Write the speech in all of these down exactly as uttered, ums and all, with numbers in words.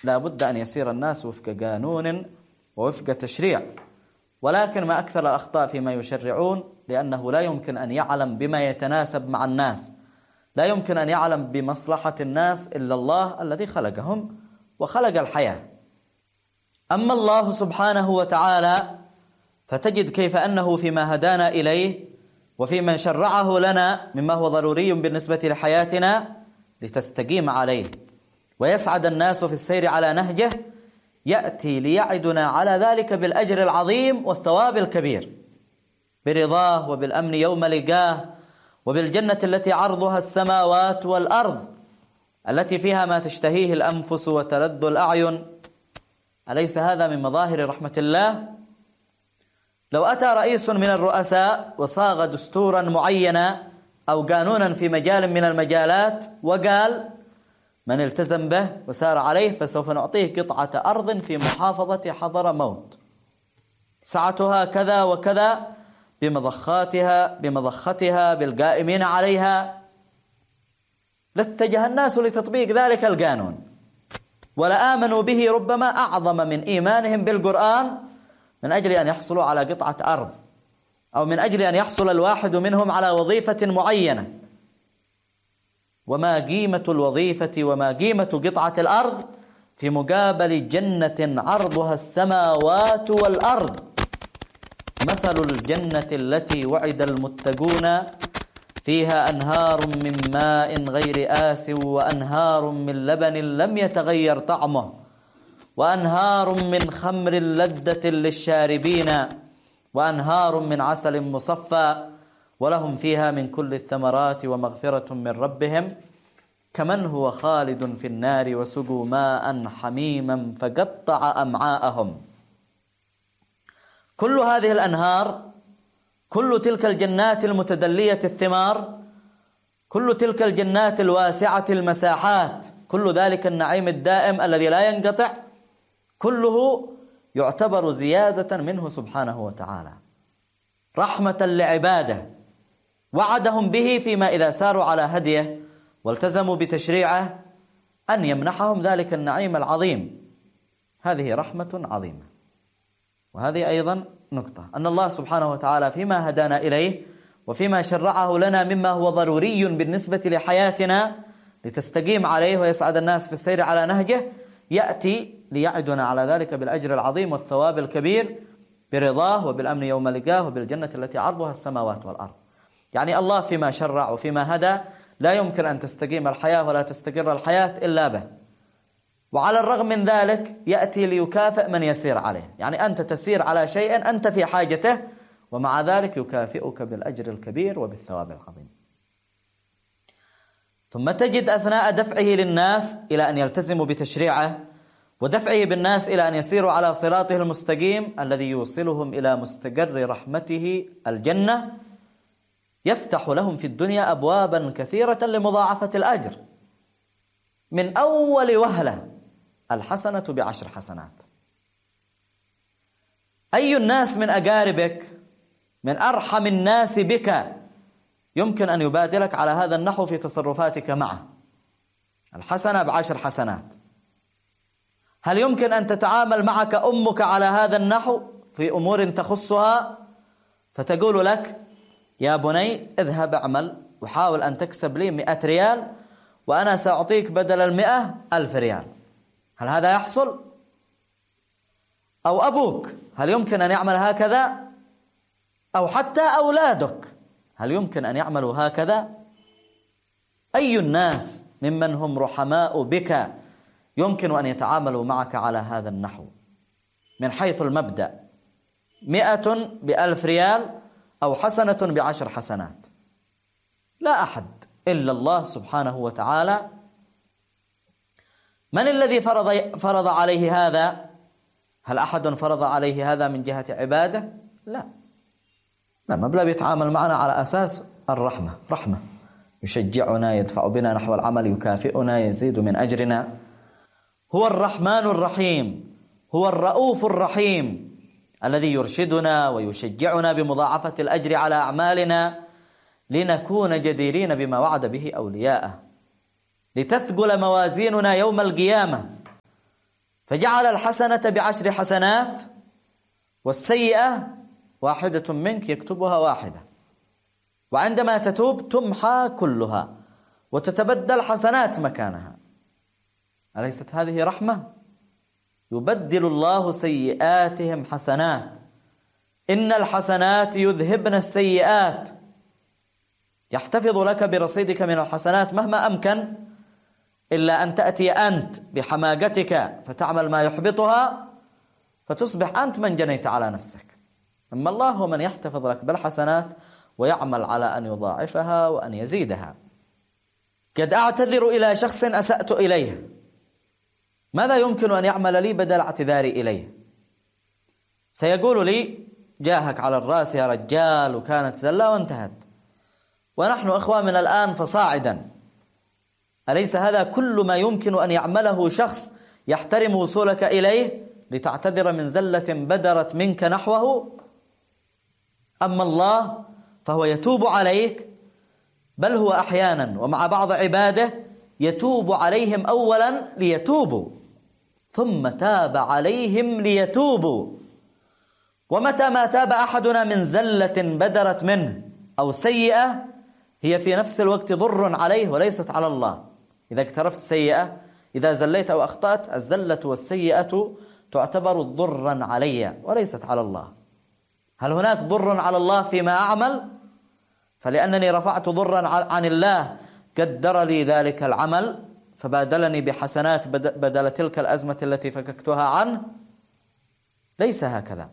لا بد أن يسير الناس وفق قانون ووفق تشريع، ولكن ما أكثر الأخطاء فيما يشرعون، لأنه لا يمكن أن يعلم بما يتناسب مع الناس، لا يمكن أن يعلم بمصلحة الناس إلا الله الذي خلقهم وخلق الحياة. أما الله سبحانه وتعالى فتجد كيف أنه فيما هدانا إليه وفي من شرعه لنا مما هو ضروري بالنسبة لحياتنا لتستقيم عليه ويسعد الناس في السير على نهجه، يأتي ليعدنا على ذلك بالأجر العظيم والثواب الكبير، برضاه وبالأمن يوم لقاه، وبالجنة التي عرضها السماوات والأرض، التي فيها ما تشتهيه الأنفس وتلذ الأعين. أليس هذا من مظاهر رحمة الله؟ لو أتى رئيس من الرؤساء وصاغ دستورا معينا أو قانونا في مجال من المجالات وقال من التزم به وسار عليه فسوف نعطيه قطعة أرض في محافظة حضرموت سعتها كذا وكذا بمضخاتها بمضختها بالقائمين عليها، لاتجه الناس لتطبيق ذلك القانون ولآمنوا به ربما أعظم من إيمانهم بالقرآن من أجل أن يحصلوا على قطعة أرض، أو من أجل أن يحصل الواحد منهم على وظيفة معينة. وما قيمة الوظيفة وما قيمة قطعة الأرض في مقابل جنة عرضها السماوات والأرض؟ مثل الجنة التي وعد المتقون فيها أنهار من ماء غير آس وأنهار من لبن لم يتغير طعمه وأنهار من خمر لذة للشاربين وأنهار من عسل مصفى ولهم فيها من كل الثمرات ومغفرة من ربهم كمن هو خالد في النار وسقوا ماء حميما فقطع أمعاءهم. كل هذه الأنهار، كل تلك الجنات المتدلية الثمار، كل تلك الجنات الواسعة المساحات، كل ذلك النعيم الدائم الذي لا ينقطع، كله يعتبر زيادة منه سبحانه وتعالى، رحمة لعباده، وعدهم به فيما إذا ساروا على هديه والتزموا بتشريعه أن يمنحهم ذلك النعيم العظيم. هذه رحمة عظيمة. وهذه أيضا نقطة، أن الله سبحانه وتعالى فيما هدانا إليه وفيما شرعه لنا مما هو ضروري بالنسبة لحياتنا لتستقيم عليه ويسعد الناس في السير على نهجه، يأتي ليعدنا على ذلك بالأجر العظيم والثواب الكبير برضاه وبالأمن يوم لقاه وبالجنة التي عرضها السماوات والأرض. يعني الله فيما شرع وفيما هدى لا يمكن أن تستقيم الحياة ولا تستقر الحياة إلا به، وعلى الرغم من ذلك يأتي ليكافئ من يسير عليه. يعني أنت تسير على شيء أنت في حاجته ومع ذلك يكافئك بالأجر الكبير وبالثواب العظيم. ثم تجد أثناء دفعه للناس إلى أن يلتزموا بتشريعه ودفعه بالناس إلى أن يسيروا على صراطه المستقيم الذي يوصلهم إلى مستقر رحمته الجنة، يفتح لهم في الدنيا أبوابا كثيرة لمضاعفة الأجر، من أول وهلة الحسنة بعشر حسنات. أي الناس من أقاربك من أرحم الناس بك يمكن أن يبادلك على هذا النحو في تصرفاتك معه؟ الحسنة بعشر حسنات. هل يمكن أن تتعامل معك أمك على هذا النحو في أمور تخصها فتقول لك يا بني اذهب اعمل وحاول أن تكسب لي مئة ريال وأنا سأعطيك بدل المئة ألف ريال؟ هل هذا يحصل؟ أو أبوك هل يمكن أن يعمل هكذا؟ أو حتى أولادك هل يمكن أن يعملوا هكذا؟ أي الناس ممن هم رحماء بك يمكن أن يتعاملوا معك على هذا النحو من حيث المبدأ؟ مئة بألف ريال أو حسنة بعشر حسنات؟ لا أحد إلا الله سبحانه وتعالى. من الذي فرض, فرض عليه هذا؟ هل أحد فرض عليه هذا من جهة عباده؟ لا. لا، مبلغ يتعامل معنا على أساس الرحمة، رحمة، يشجعنا، يدفع بنا نحو العمل، يكافئنا، يزيد من أجرنا. هو الرحمن الرحيم، هو الرؤوف الرحيم الذي يرشدنا ويشجعنا بمضاعفة الأجر على أعمالنا لنكون جديرين بما وعد به أولياءه، لتثقل موازيننا يوم القيامة فجعل الحسنة بعشر حسنات والسيئة واحدة منك يكتبها واحدة، وعندما تتوب تمحى كلها وتتبدل حسنات مكانها. أليست هذه رحمة؟ يبدل الله سيئاتهم حسنات، إن الحسنات يذهبن السيئات، يحتفظ لك برصيدك من الحسنات مهما أمكن، إلا أن تأتي أنت بحماقتك فتعمل ما يحبطها فتصبح أنت من جنيت على نفسك. أما الله هو من يحتفظ لك بالحسنات ويعمل على أن يضاعفها وأن يزيدها. قد أعتذر إلى شخص أسأت إليه، ماذا يمكن أن يعمل لي بدل اعتذاري إليه؟ سيقول لي جاهك على الرأس يا رجال وكانت زلة وانتهت، ونحن أخوة من الآن فصاعدا. أليس هذا كل ما يمكن أن يعمله شخص يحترم وصولك إليه لتعتذر من زلة بدرت منك نحوه؟ أما الله فهو يتوب عليك، بل هو أحيانا ومع بعض عباده يتوب عليهم أولا ليتوبوا، ثم تاب عليهم ليتوبوا. ومتى ما تاب أحدنا من زلة بدرت منه أو سيئة هي في نفس الوقت ضر عليه وليست على الله. إذا اقترفت سيئة، إذا زليت أو أخطأت، الزلة والسيئة تعتبر ضرا علي وليست على الله. هل هناك ضر على الله فيما أعمل؟ فلأنني رفعت ضرا عن الله قدر لي ذلك العمل فبادلني بحسنات بدل تلك الأزمة التي فككتها عنه؟ ليس هكذا.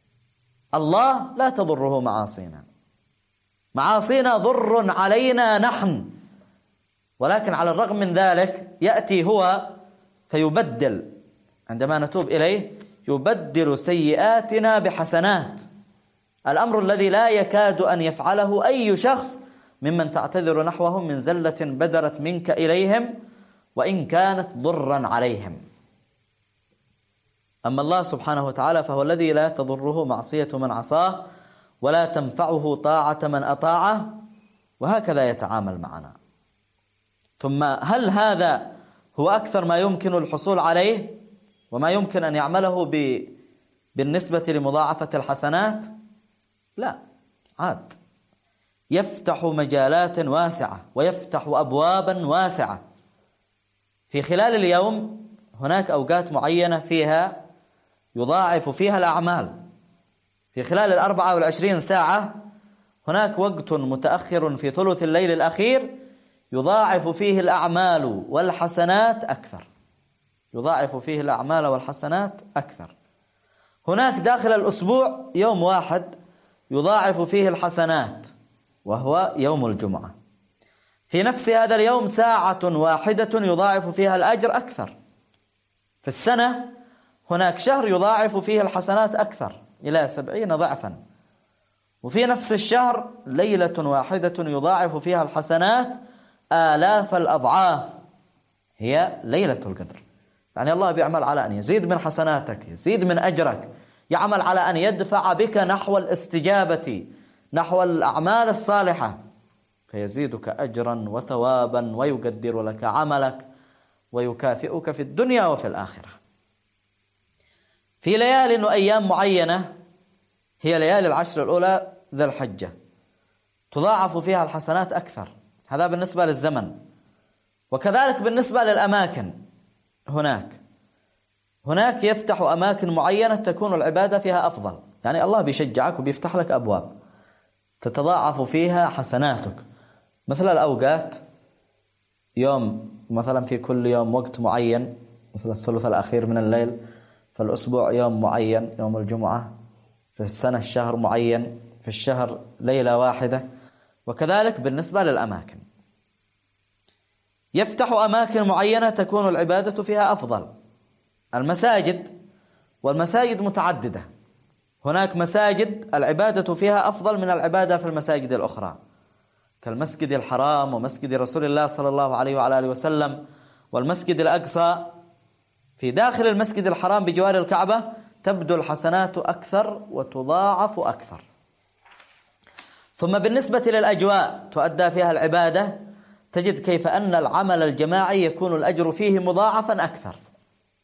الله لا تضره معاصينا، معاصينا ضر علينا نحن، ولكن على الرغم من ذلك يأتي هو فيبدل، عندما نتوب إليه يبدل سيئاتنا بحسنات، الأمر الذي لا يكاد أن يفعله أي شخص ممن تعتذر نحوهم من زلة بدرت منك إليهم وإن كانت ضرا عليهم. أما الله سبحانه وتعالى فهو الذي لا تضره معصية من عصاه ولا تنفعه طاعة من أطاعه، وهكذا يتعامل معنا. ثم هل هذا هو أكثر ما يمكن الحصول عليه وما يمكن أن يعمله ب... بالنسبة لمضاعفة الحسنات؟ لا، عاد يفتح مجالات واسعة ويفتح أبوابا واسعة. في خلال اليوم هناك أوقات معينة فيها يضاعف فيها الأعمال. في خلال الأربعة والعشرين ساعة هناك وقت متأخر في ثلث الليل الأخير يضاعف فيه الأعمال والحسنات أكثر، يضاعف فيه الأعمال والحسنات أكثر. هناك داخل الأسبوع يوم واحد يضاعف فيه الحسنات وهو يوم الجمعة. في نفس هذا اليوم ساعة واحدة يضاعف فيها الأجر أكثر. في السنة هناك شهر يضاعف فيه الحسنات أكثر إلى سبعين ضعفا، وفي نفس الشهر ليلة واحدة يضاعف فيها الحسنات آلاف الأضعاف، هي ليلة القدر. يعني الله بيعمل على أن يزيد من حسناتك، يزيد من أجرك، يعمل على أن يدفع بك نحو الاستجابة، نحو الأعمال الصالحة، فيزيدك أجرا وثوابا ويقدر لك عملك ويكافئك في الدنيا وفي الآخرة. في ليال وأيام معينة هي ليالي العشر الأولى ذي الحجة تضاعف فيها الحسنات أكثر، هذا بالنسبة للزمن. وكذلك بالنسبة للأماكن، هناك هناك يفتح أماكن معينة تكون العبادة فيها أفضل، يعني الله بيشجعك وبيفتح لك أبواب تتضاعف فيها حسناتك. مثل الأوقات يوم مثلا في كل يوم وقت معين، مثل الثلث الأخير من الليل، في الأسبوع يوم معين يوم الجمعة، في السنة الشهر معين، في الشهر ليلة واحدة. وكذلك بالنسبة للأماكن يفتح أماكن معينة تكون العبادة فيها أفضل. المساجد، والمساجد متعددة، هناك مساجد العبادة فيها أفضل من العبادة في المساجد الأخرى، كالمسجد الحرام ومسجد رسول الله صلى الله عليه وعلى آله وسلم والمسجد الأقصى. في داخل المسجد الحرام بجوار الكعبة تبدو الحسنات أكثر وتضاعف أكثر. ثم بالنسبة للأجواء تؤدى فيها العبادة تجد كيف أن العمل الجماعي يكون الأجر فيه مضاعفا أكثر.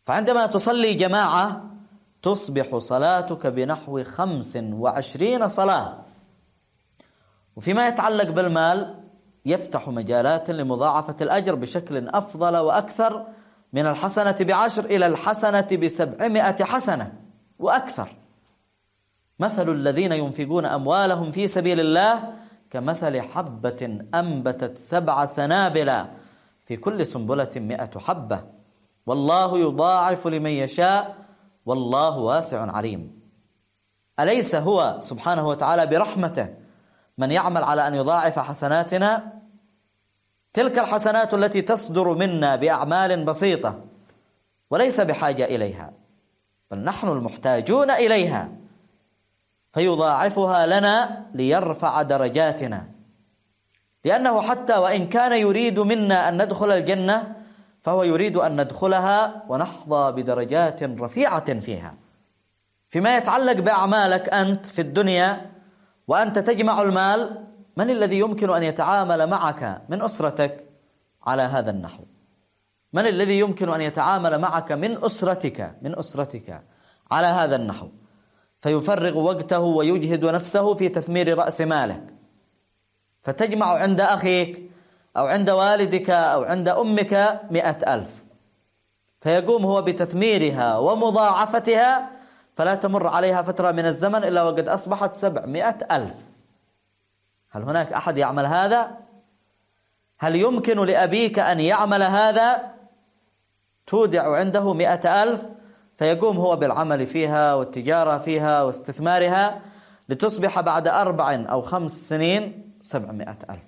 فعندما تصلي جماعة تصبح صلاتك بنحو خمس وعشرين صلاة. وفيما يتعلق بالمال يفتح مجالات لمضاعفة الأجر بشكل أفضل وأكثر، من الحسنة بعشر إلى الحسنة بسبعمائة حسنة وأكثر. مثل الذين ينفقون أموالهم في سبيل الله كمثل حبة أنبتت سبع سنابل في كل سنبلة مئة حبة والله يضاعف لمن يشاء والله واسع عليم. أليس هو سبحانه وتعالى برحمته من يعمل على أن يضاعف حسناتنا؟ تلك الحسنات التي تصدر منا بأعمال بسيطة وليس بحاجة إليها، بل نحن المحتاجون إليها، فيضاعفها لنا ليرفع درجاتنا. لأنه حتى وإن كان يريد منا أن ندخل الجنة فهو يريد أن ندخلها ونحظى بدرجات رفيعة فيها. فيما يتعلق بأعمالك أنت في الدنيا وأنت تجمع المال، من الذي يمكن أن يتعامل معك من أسرتك على هذا النحو؟ من الذي يمكن أن يتعامل معك من أسرتك من أسرتك على هذا النحو، فيفرغ وقته ويجهد نفسه في تثمير رأس مالك، فتجمع عند أخيك أو عند والدك أو عند أمك مئة ألف، فيقوم هو بتثميرها ومضاعفتها، فلا تمر عليها فترة من الزمن إلا وقد أصبحت سبعمائة ألف. هل هناك أحد يعمل هذا؟ هل يمكن لأبيك أن يعمل هذا؟ تودع عنده مئة ألف فيقوم هو بالعمل فيها والتجارة فيها واستثمارها لتصبح بعد أربع أو خمس سنين سبعمائة ألف.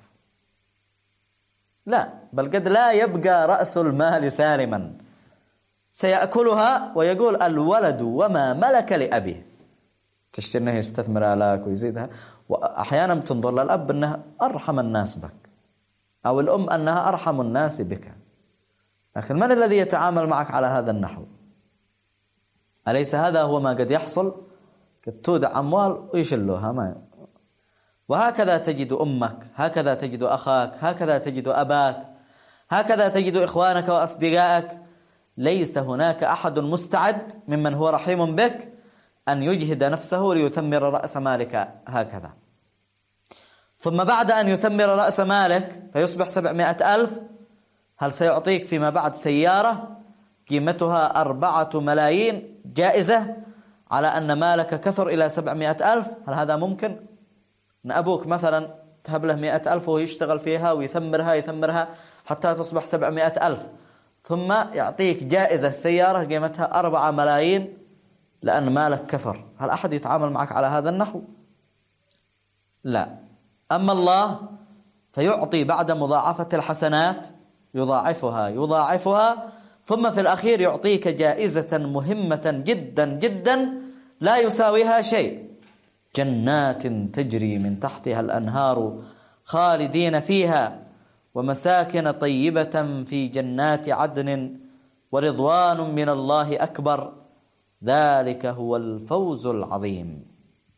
لا، بل قد لا يبقى رأس المال سالما، سيأكلها ويقول الولد وما ملك لأبيه. تشتري أنه يستثمر لك ويزيدها. وأحيانا بتنظر للأب أنها أرحم الناس بك، أو الأم أنها أرحم الناس بك. لكن من الذي يتعامل معك على هذا النحو؟ أليس هذا هو ما قد يحصل؟ قد تودع أموال ويشلوها ما. وهكذا تجد أمك، هكذا تجد أخاك، هكذا تجد أباك، هكذا تجد إخوانك وأصدقائك. ليس هناك أحد مستعد ممن هو رحيم بك أن يجهد نفسه ليثمر رأس مالك هكذا. ثم بعد أن يثمر رأس مالك فيصبح سبعمائة ألف، هل سيعطيك فيما بعد سيارة قيمتها أربعة ملايين جائزة على أن مالك كثر إلى سبعمائة ألف؟ هل هذا ممكن؟ أن أبوك مثلا تهب له مائة ألف وهو يشتغل فيها ويثمرها يثمرها حتى تصبح سبعمائة ألف، ثم يعطيك جائزة سيارة قيمتها أربعة ملايين لأن مالك كثر. هل أحد يتعامل معك على هذا النحو؟ لا. أما الله فيعطي بعد مضاعفة الحسنات يضاعفها يضاعفها ثم في الأخير يعطيك جائزة مهمة جدا جدا لا يساويها شيء: جنات تجري من تحتها الأنهار خالدين فيها ومساكن طيبة في جنات عدن ورضوان من الله أكبر ذلك هو الفوز العظيم.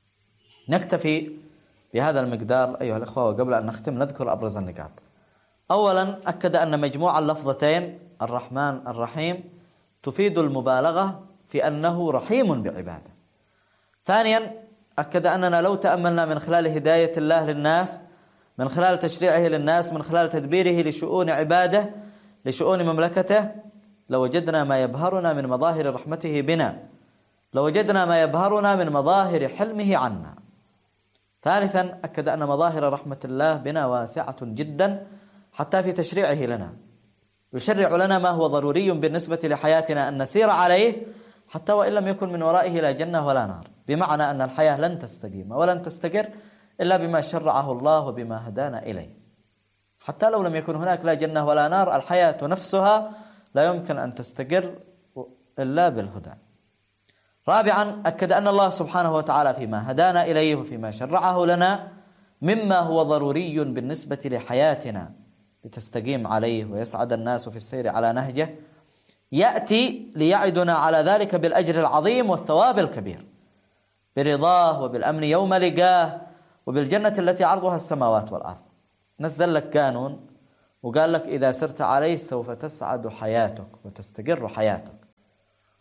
نكتفي بهذا المقدار أيها الأخوة، وقبل أن نختم نذكر أبرز النقاط. أولا، أكد أن مجموع اللفظتين الرحمن الرحيم تفيد المبالغة في أنه رحيم بعباده. ثانيا، أكد أننا لو تأملنا من خلال هداية الله للناس، من خلال تشريعه للناس، من خلال تدبيره لشؤون عباده لشؤون مملكته، لوجدنا ما يبهرنا من مظاهر رحمته بنا، لوجدنا ما يبهرنا من مظاهر حلمه عنا. ثالثا، أكد أن مظاهر رحمة الله بنا واسعة جدا حتى في تشريعه لنا، يشرع لنا ما هو ضروري بالنسبة لحياتنا أن نسير عليه حتى وإن لم يكن من ورائه لا جنة ولا نار، بمعنى أن الحياة لن تستقيم ولن تستقر إلا بما شرعه الله وبما هدانا إليه. حتى لو لم يكن هناك لا جنة ولا نار، الحياة نفسها لا يمكن أن تستقر إلا بالهدى. رابعا، أكد أن الله سبحانه وتعالى فيما هدانا إليه وفيما شرعه لنا مما هو ضروري بالنسبة لحياتنا لتستقيم عليه ويسعد الناس في السير على نهجه، يأتي ليعدنا على ذلك بالأجر العظيم والثواب الكبير، برضاه وبالأمن يوم لقاه وبالجنة التي عرضها السماوات والأرض. نزل لك قانون وقال لك إذا سرت عليه سوف تسعد حياتك وتستقر حياتك،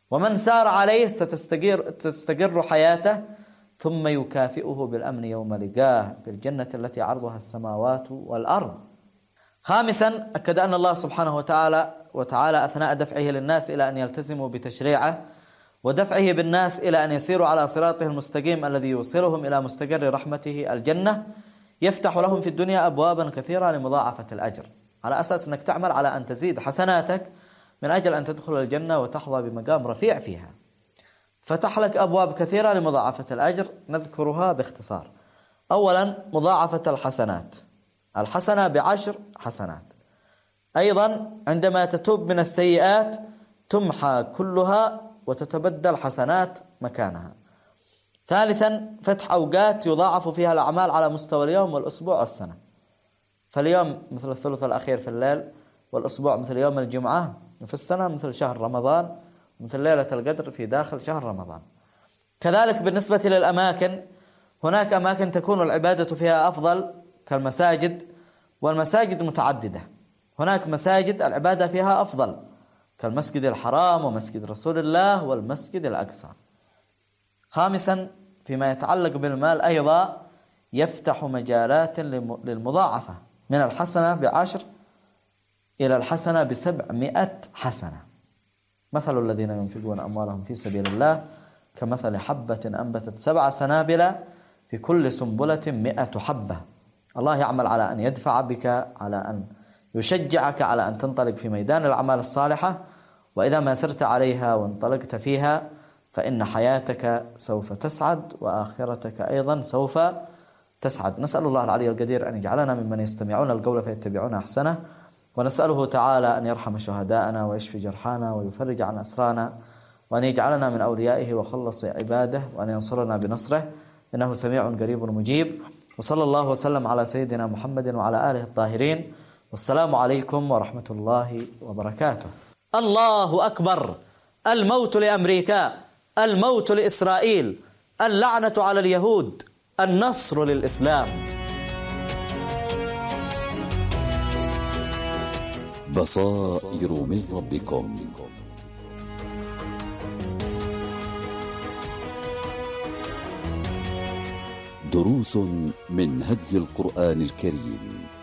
ومن سار عليه ستستقر تستقر حياته، ثم يكافئه بالأمن يوم لقاه بالجنة التي عرضها السماوات والأرض. خامسا، أكد أن الله سبحانه وتعالى وتعالى أثناء دفعه للناس إلى أن يلتزموا بتشريعه ودفعه بالناس إلى أن يسيروا على صراطه المستقيم الذي يوصلهم إلى مستقر رحمته الجنة، يفتح لهم في الدنيا أبوابا كثيرة لمضاعفة الأجر، على أساس أنك تعمل على أن تزيد حسناتك من أجل أن تدخل الجنة وتحظى بمقام رفيع فيها. فتح لك أبواب كثيرة لمضاعفة الأجر، نذكرها باختصار. أولا، مضاعفة الحسنات، الحسنة بعشر حسنات. أيضا عندما تتوب من السيئات تمحى كلها وتتبدل حسنات مكانها. ثالثا، فتح أوقات يضاعف فيها الأعمال على مستوى اليوم والأسبوع والسنة. فاليوم مثل الثلث الأخير في الليل، والأسبوع مثل يوم الجمعة، وفي السنة مثل شهر رمضان، مثل ليلة القدر في داخل شهر رمضان. كذلك بالنسبة للأماكن، هناك أماكن تكون العبادة فيها أفضل كالمساجد، والمساجد متعددة. هناك مساجد العبادة فيها أفضل كالمسجد الحرام ومسجد رسول الله والمسجد الأقصى. خامسا، فيما يتعلق بالمال أيضا يفتح مجالات للمضاعفة من الحسنة بعشر إلى الحسنة بسبعمائة حسنة. مثل الذين ينفقون أموالهم في سبيل الله كمثل حبة أنبتت سبع سنابل في كل سنبلة مئة حبة. الله يعمل على أن يدفع بك، على أن يشجعك على أن تنطلق في ميدان الأعمال الصالحة، وإذا ما سرت عليها وانطلقت فيها فإن حياتك سوف تسعد وآخرتك أيضا سوف تسعد. نسأل الله العلي القدير أن يجعلنا ممن يستمعون القول فيتبعون أحسنه، ونسأله تعالى أن يرحم شهداءنا ويشفي جرحانا ويفرج عن أسرانا، وأن يجعلنا من أوليائه وخلص عباده، وأن ينصرنا بنصره، إنه سميع قريب مجيب. وصلى الله وسلم على سيدنا محمد وعلى آله الطاهرين، والسلام عليكم ورحمة الله وبركاته. الله أكبر. الموت لأمريكا، الموت لإسرائيل، اللعنة على اليهود، النصر للإسلام. بصائر من ربكم. دروس من هدي القرآن الكريم.